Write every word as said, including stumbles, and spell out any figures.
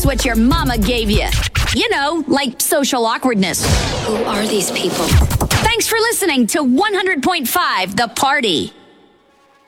just what your mama gave you. You know, like social awkwardness. Who are these people? Thanks for listening to one hundred point five The Party.